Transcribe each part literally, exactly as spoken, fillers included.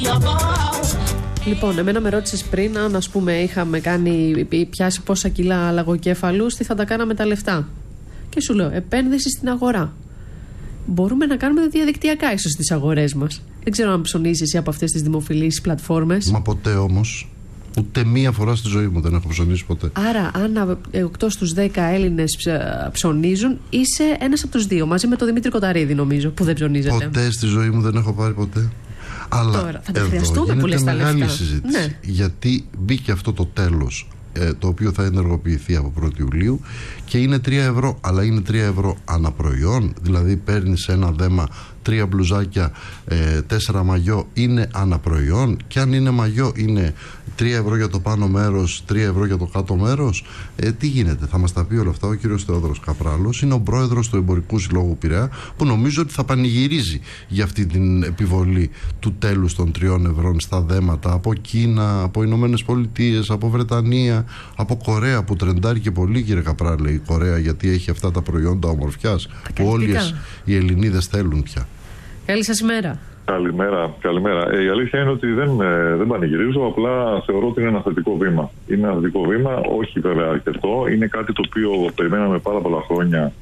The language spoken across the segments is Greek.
Λοιπόν, εμένα με ρώτησες πριν αν, ας πούμε, είχαμε κάνει, πιάσει πόσα κιλά αλογοκέφαλους, τι θα τα κάναμε τα λεφτά. Και σου λέω, επένδυση στην αγορά. Μπορούμε να κάνουμε διαδικτυακά ίσως στις αγορές μας. Δεν ξέρω αν ψωνίζεις εσύ από αυτές τις δημοφιλείς πλατφόρμες. Μα ποτέ όμως. Ούτε μία φορά στη ζωή μου δεν έχω ψωνίσει ποτέ. Άρα, αν οκτώ στους δέκα Έλληνες ψωνίζουν, είσαι ένας από τους δύο. Μαζί με τον Δημήτρη Κοταρίδη, νομίζω, που δεν ψωνίζεται. Ποτέ στη ζωή μου δεν έχω πάρει ποτέ. Αλλά τώρα θα τα χρειαστούμε που λες τα λεφτά. Μεγάλη συζήτηση. Ναι. Γιατί μπήκε αυτό το τέλος, ε, το οποίο θα ενεργοποιηθεί από πρώτη Ιουλίου και είναι τρία ευρώ. Αλλά είναι τρία ευρώ αναπροϊόν. Δηλαδή παίρνεις ένα δέμα, τρία μπλουζάκια, ε, τέσσερα μαγιό, είναι αναπροϊόν. Και αν είναι μαγιό, είναι τρία ευρώ για το πάνω μέρος, τρία ευρώ για το κάτω μέρος. Ε, τι γίνεται, θα μας τα πει όλα αυτά ο κύριος Θεόδωρος Καπράλος. Είναι ο πρόεδρος του Εμπορικού Συλλόγου Πειραιά, που νομίζω ότι θα πανηγυρίζει για αυτή την επιβολή του τέλους των τριών ευρώ στα δέματα από Κίνα, από Ηνωμένες Πολιτείες, από Βρετανία, από Κορέα, που τρεντάρει και πολύ, κύριε Καπράλε, η Κορέα, γιατί έχει αυτά τα προϊόντα ομορφιάς που όλες οι Ελληνίδες θέλουν πια. Καλή σας ημέρα. Καλημέρα, καλημέρα. Ε, η αλήθεια είναι ότι δεν, ε, δεν πανηγυρίζω, απλά θεωρώ ότι είναι ένα θετικό βήμα. Είναι ένα θετικό βήμα, όχι βέβαια αρκετό. Είναι κάτι το οποίο περιμέναμε πάρα πολλά χρόνια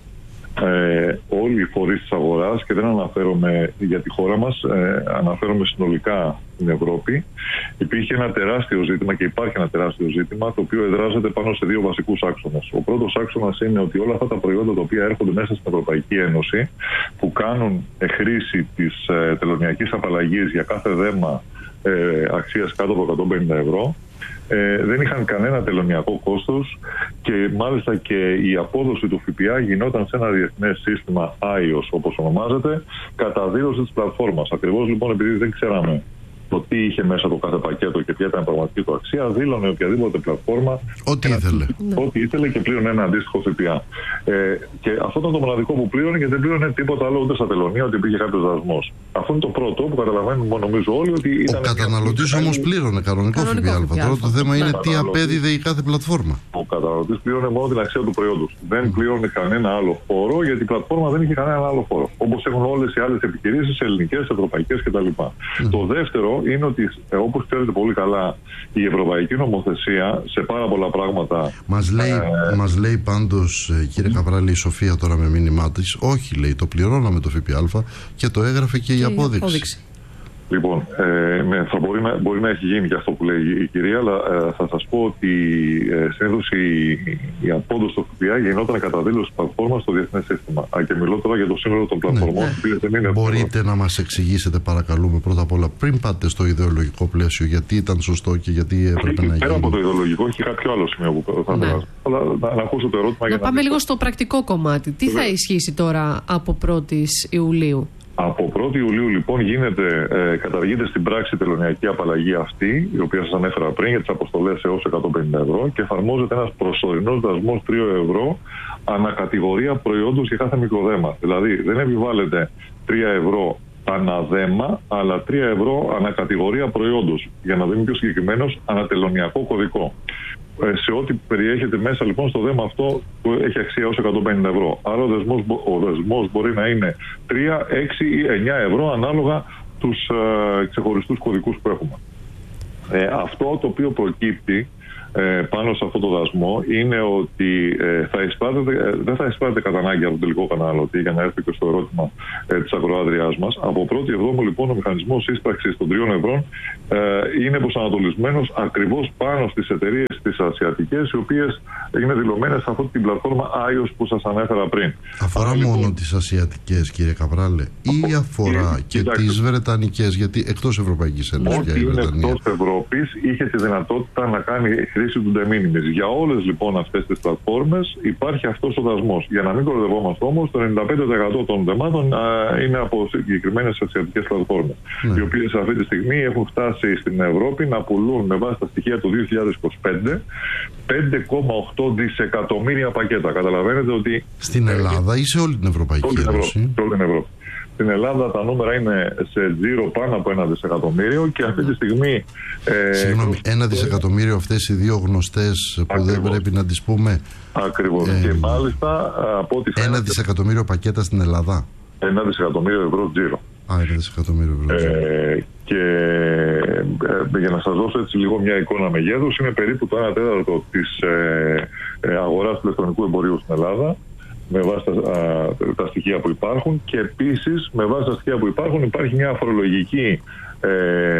ε, όλοι οι φορείς της αγοράς, και δεν αναφέρομαι για τη χώρα μας, ε, αναφέρομαι συνολικά στην Ευρώπη. Υπήρχε ένα τεράστιο ζήτημα και υπάρχει ένα τεράστιο ζήτημα, το οποίο εδράζεται πάνω σε δύο βασικούς άξονες. Ο πρώτος άξονας είναι ότι όλα αυτά τα προϊόντα τα οποία έρχονται μέσα στην Ευρωπαϊκή Ένωση, που κάνουν χρήση της ε, τελωνειακής απαλλαγής για κάθε δέμα ε, αξίας κάτω από εκατόν πενήντα ευρώ, Ε, δεν είχαν κανένα τελωνειακό κόστος, και μάλιστα και η απόδοση του ΦΠΑ γινόταν σε ένα διεθνές σύστημα άι ο ες, όπως ονομάζεται, κατά δήλωση της πλατφόρμας. Ακριβώς λοιπόν επειδή δεν ξέραμε το τι είχε μέσα το κάθε πακέτο και ποια ήταν η πραγματική του αξία, δήλωνε οποιαδήποτε πλατφόρμα ό,τι ήθελε. Ό,τι ήθελε και πλήρωνε ένα αντίστοιχο ΦΠΑ. Ε, και αυτό ήταν το μοναδικό που πλήρωνε, και δεν πλήρωνε τίποτα άλλο ούτε στα τελωνία, ότι υπήρχε κάποιο δασμός. Αυτό είναι το πρώτο που καταλαβαίνουμε, νομίζω όλοι, ότι ήταν. Ο καταναλωτής όμως πλήρωνε κανονικό ΦΠΑ. Τώρα το θέμα είναι τι απέδιδε η κάθε πλατφόρμα. Ο καταναλωτής πλήρωνε μόνο την αξία του προϊόντος. Δεν πλήρωνε κανένα άλλο φόρο, γιατί η πλατφόρμα δεν είχε κανένα άλλο φόρο. Όπως έχουν όλες οι άλλες επιχειρήσεις, ελληνικές, ευρωπαϊκές κτλ. Mm. Το δεύτερο είναι ότι, ε, όπως ξέρετε πολύ καλά, η ευρωπαϊκή νομοθεσία σε πάρα πολλά πράγματα. Μας λέει, ε, μας λέει πάντως, κύριε Καπράλη, η Σοφία τώρα με μήνυμά της, όχι, λέει, το πληρώναμε το ΦΠΑ και το έγραφε και, και η απόδειξη. απόδειξη. Λοιπόν, ε, ναι, θα μπορεί να, μπορεί να έχει γίνει και αυτό που λέει η κυρία, αλλά ε, θα σας πω ότι ε, συνήθως η, η απόδοση του ΦΠΑ γινόταν κατά δήλωση πλατφόρμα στο διεθνές σύστημα. Α, και μιλώ τώρα για το σύνολο των πλατφορμών. Ναι, ναι. Δεν είναι Μπορείτε εύκολο. να μας εξηγήσετε, παρακαλούμε, πρώτα απ' όλα, πριν πάτε στο ιδεολογικό πλαίσιο, γιατί ήταν σωστό και γιατί έπρεπε να γίνει. Πέρα από το ιδεολογικό, έχει κάποιο άλλο σημείο που θα ήθελα ναι. να, να, να ακούσω το ερώτημα. Να για πάμε να λίγο στο πρακτικό κομμάτι. Τι Βέβαια. θα ισχύσει τώρα από πρώτη Ιουλίου? Από πρώτη Ιουλίου λοιπόν γίνεται, ε, καταργείται στην πράξη η τελωνειακή απαλλαγή αυτή, η οποία σας ανέφερα πριν, για τις αποστολές έως εκατόν πενήντα ευρώ, και εφαρμόζεται ένας προσωρινός δασμός τρία ευρώ ανακατηγορία προϊόντος για κάθε μικροδέμα. Δηλαδή δεν επιβάλλεται τρία ευρώ αναδέμα, αλλά τρία ευρώ ανακατηγορία προϊόντος. Για να δούμε πιο συγκεκριμένος, ανατελωνειακό κωδικό. Σε ό,τι περιέχεται μέσα λοιπόν στο δέμα αυτό που έχει αξία ως εκατόν πενήντα ευρώ. Άρα ο δεσμός, ο δεσμός μπορεί να είναι τρία, έξι ή εννιά ευρώ ανάλογα τους ε, ξεχωριστούς κωδικούς που έχουμε. Ε, αυτό το οποίο προκύπτει ε, πάνω σε αυτό το δασμό είναι ότι ε, θα εισπράτεται, ε, δεν θα εισπράτεται κατά ανάγκη από τον τελικό καταναλωτή, για να έρθει και στο ερώτημα ε, της ακροάδριάς μας. Από πρώτη εβδόμου λοιπόν ο μηχανισμός ίσπραξης των τριών ευρώ ε, είναι προσανατολισμένος ακριβώς πάνω στις εταιρείες τις ασιατικές, οι οποίες είναι δηλωμένες σε αυτή την πλατφόρμα άι ο ες που σας ανέφερα πριν. Αφορά λοιπόν, μόνο τις ασιατικές, κύριε Καπράλε, ή αφορά και, και τις βρετανικές, γιατί εκτός Ευρωπαϊκής Ένωσης? Ό,τι είναι εκτός Ευρώπης είχε τη δυνατότητα να κάνει χρήση του de minimis. Για όλες λοιπόν αυτές τις πλατφόρμες υπάρχει αυτός ο δασμός. Για να μην κοροϊδευόμαστε όμως, το ενενήντα πέντε τοις εκατό των δεμάτων α, είναι από συγκεκριμένες ασιατικές πλατφόρμες, ναι. οι οποίες αυτή τη στιγμή έχουν φτάσει στην Ευρώπη να πουλούν με βάση τα στοιχεία του δύο χιλιάδες είκοσι πέντε πέντε κόμμα οκτώ δισεκατομμύρια πακέτα. Καταλαβαίνετε ότι. Στην Ελλάδα ή σε όλη την Ευρωπαϊκή Ένωση? Σε όλη την Ευρώπη. Στην Ελλάδα τα νούμερα είναι σε τζίρο πάνω από ένα δισεκατομμύριο και αυτή τη στιγμή. Ε, Συγγνώμη, ένα δισεκατομμύριο αυτές οι δύο γνωστές που ακριβώς δεν πρέπει να τις πούμε. Ακριβώς. Ε, και μάλιστα από ό,τι φαίνεται. Ένα δισεκατομμύριο πακέτα στην Ελλάδα. Ένα δισεκατομμύριο ευρώ τζίρο. Α, ένα δισεκατομμύριο ευρώ. Ε, Και ε, για να σας δώσω έτσι λίγο μια εικόνα μεγέθους, είναι περίπου το ένα τέταρτο της ε, ε, αγοράς του ηλεκτρονικού εμπορίου στην Ελλάδα, με βάση τα, α, τα στοιχεία που υπάρχουν, και επίσης με βάση τα στοιχεία που υπάρχουν υπάρχει μια φορολογική ε,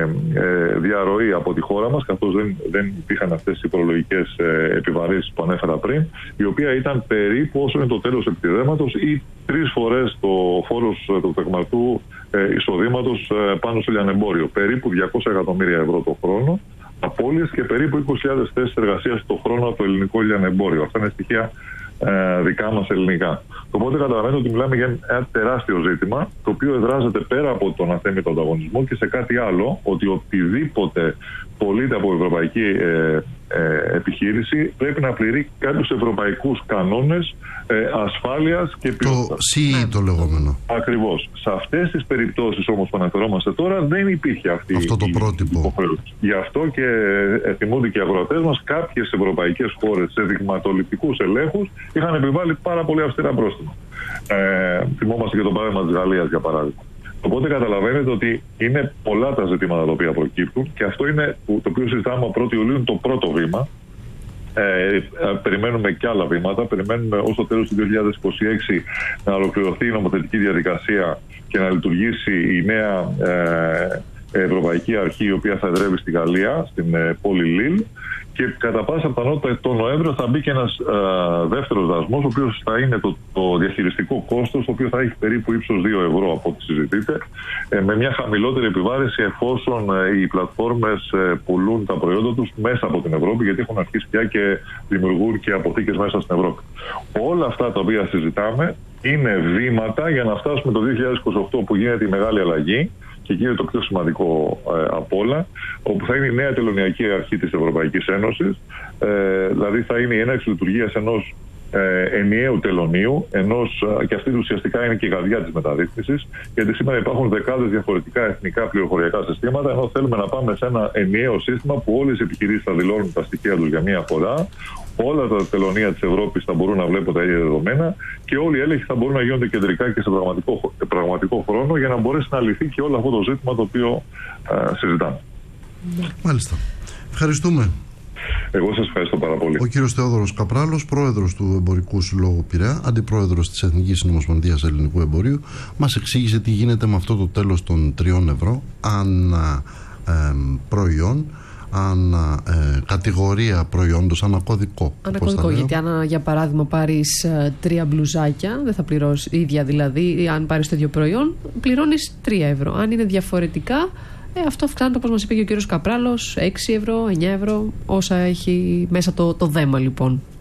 ε, διαρροή από τη χώρα μας, καθώς δεν, δεν υπήρχαν αυτές οι φορολογικές ε, επιβαρύνσεις που ανέφερα πριν, η οποία ήταν περίπου όσο είναι το τέλος επιτιδέματος ή τρεις φορές το φόρος του τεκμαρτού ε, εισοδήματος ε, πάνω στο λιανεμπόριο, περίπου διακόσια εκατομμύρια ευρώ το χρόνο απώλειες και περίπου είκοσι χιλιάδες θέσεις εργασίας το χρόνο από το ελληνικό λιανεμπόριο. Αυτά είναι στοιχεία Ε, δικά μας ελληνικά. Οπότε καταλαβαίνετε ότι μιλάμε για ένα τεράστιο ζήτημα, το οποίο εδράζεται πέρα από τον αθέμητο ανταγωνισμό και σε κάτι άλλο, ότι οτιδήποτε πωλείται από ευρωπαϊκή ε, ε, επιχείρηση πρέπει να πληρεί κάποιους ευρωπαϊκούς κανόνες ε, ασφάλειας και ποιότητας. Το σι ι το λεγόμενο. Ακριβώς. Σε αυτές τις περιπτώσεις όμως που αναφερόμαστε τώρα δεν υπήρχε αυτή αυτό το η πρότυπο. υποχρέωση. Γι' αυτό και θυμούνται και οι αγροτές μας, κάποιες ευρωπαϊκές χώρες σε δειγματοληπτικούς ελέγχους είχαν επιβάλει πάρα πολύ αυστηρά πρόστιμα. Ε, θυμόμαστε και το παράδειγμα της Γαλλίας, για παράδειγμα. Οπότε καταλαβαίνετε ότι είναι πολλά τα ζητήματα τα οποία προκύπτουν και αυτό είναι το οποίο συζητάμε από πρώτη Ιουλίου, το πρώτο βήμα. Ε, περιμένουμε και άλλα βήματα. Περιμένουμε ως το τέλος του δύο χιλιάδες είκοσι έξι να ολοκληρωθεί η νομοθετική διαδικασία και να λειτουργήσει η νέα ε, Ευρωπαϊκή Αρχή, η οποία θα εδρεύει στη Γαλλία, στην ε, πόλη Λίλ. Και κατά πάσα πιθανότητα τον Νοέμβριο θα μπει και ένας ε, δεύτερος δασμός, ο οποίος θα είναι το, το διαχειριστικό κόστος, το οποίο θα έχει περίπου ύψος δύο ευρώ από ό,τι συζητείτε, ε, με μια χαμηλότερη επιβάρηση εφόσον ε, οι πλατφόρμες ε, πουλούν τα προϊόντα τους μέσα από την Ευρώπη, γιατί έχουν αρχίσει πια και δημιουργούν και αποθήκες μέσα στην Ευρώπη. Όλα αυτά τα οποία συζητάμε είναι βήματα για να φτάσουμε το δύο χιλιάδες είκοσι οκτώ που γίνεται η μεγάλη αλλαγή. Και εκεί είναι το πιο σημαντικό ε, από όλα, όπου θα είναι η νέα τελωνειακή αρχή της Ευρωπαϊκής Ένωσης, ε, δηλαδή θα είναι η έναρξη λειτουργίας ενός ε, ενιαίου τελωνείου, ενός, και αυτή ουσιαστικά είναι και η καρδιά της μεταρρύθμισης, γιατί σήμερα υπάρχουν δεκάδες διαφορετικά εθνικά πληροφοριακά συστήματα, ενώ θέλουμε να πάμε σε ένα ενιαίο σύστημα που όλες οι επιχειρήσεις θα δηλώνουν τα στοιχεία τους για μία φορά, όλα τα τελωνεία της Ευρώπης θα μπορούν να βλέπουν τα ίδια δεδομένα και όλοι οι έλεγχοι θα μπορούν να γίνονται κεντρικά και σε πραγματικό, πραγματικό χρόνο, για να μπορέσει να λυθεί και όλο αυτό το ζήτημα το οποίο α, συζητάμε. Μάλιστα. Ευχαριστούμε. Εγώ σας ευχαριστώ πάρα πολύ. Ο κύριος Θεόδωρος Καπράλος, πρόεδρος του Εμπορικού Συλλόγου Πειραιά, αντιπρόεδρος της Εθνικής Συνομοσπονδίας Ελληνικού Εμπορίου, μας εξήγησε τι γίνεται με αυτό το τέλος των τριών ευρώ ανά ε, προϊόν, ανά ε, κατηγορία προϊόντος, ανά κωδικό. Ανά κωδικό, γιατί αν για παράδειγμα πάρεις ε, τρία μπλουζάκια, δεν θα πληρώσεις ίδια, δηλαδή αν πάρεις το ίδιο προϊόν πληρώνεις τρία ευρώ. Αν είναι διαφορετικά, ε, αυτό αυξάνεται, όπως μας είπε και ο κύριος Καπράλος, έξι ευρώ, εννιά ευρώ, όσα έχει μέσα το, το δέμα λοιπόν.